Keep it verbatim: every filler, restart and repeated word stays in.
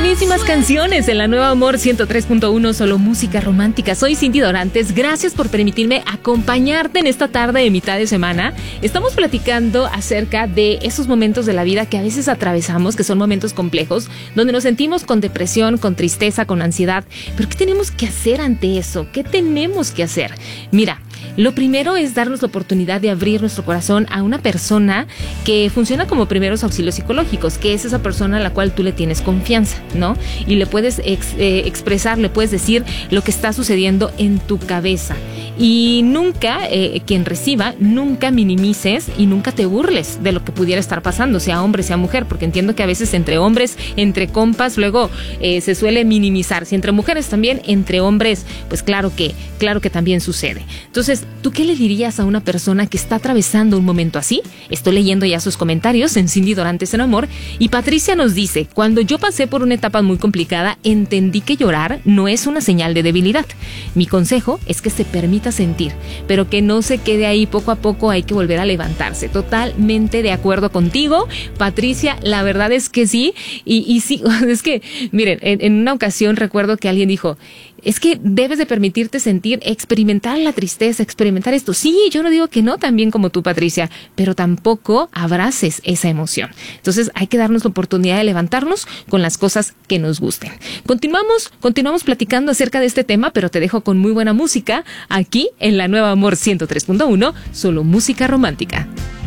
Buenísimas canciones en la Nueva Amor ciento tres punto uno, solo música romántica. Soy Cindy Dorantes, gracias por permitirme acompañarte en esta tarde de mitad de semana. Estamos platicando acerca de esos momentos de la vida que a veces atravesamos, que son momentos complejos, donde nos sentimos con depresión, con tristeza, con ansiedad. Pero ¿qué tenemos que hacer ante eso? ¿Qué tenemos que hacer? Mira, lo primero es darnos la oportunidad de abrir nuestro corazón a una persona que funciona como primeros auxilios psicológicos, que es esa persona a la cual tú le tienes confianza, ¿no? Y le puedes ex, eh, expresar, le puedes decir lo que está sucediendo en tu cabeza. Y nunca, eh, quien reciba, nunca minimices y nunca te burles de lo que pudiera estar pasando, sea hombre, sea mujer, porque entiendo que a veces entre hombres, entre compas, luego eh, se suele minimizar. Si entre mujeres también, entre hombres, pues claro que, claro que también sucede. Entonces, ¿tú qué le dirías a una persona que está atravesando un momento así? Estoy leyendo ya sus comentarios en Cindy Dorantes en Amor, y Patricia nos dice: cuando yo pasé por una etapa muy complicada, entendí que llorar no es una señal de debilidad. Mi consejo es que se permita sentir, pero que no se quede ahí. Poco a poco hay que volver a levantarse. Totalmente de acuerdo contigo, Patricia, la verdad es que sí, y, y sí, es que, miren, en, en una ocasión recuerdo que alguien dijo: es que debes de permitirte sentir, experimentar la tristeza, experimentar esto. Sí, yo no digo que no, también como tú, Patricia, pero tampoco abraces esa emoción. Entonces hay que darnos la oportunidad de levantarnos con las cosas que nos gusten. Continuamos, continuamos platicando acerca de este tema, pero te dejo con muy buena música aquí en la Nueva Amor ciento tres punto uno, solo música romántica.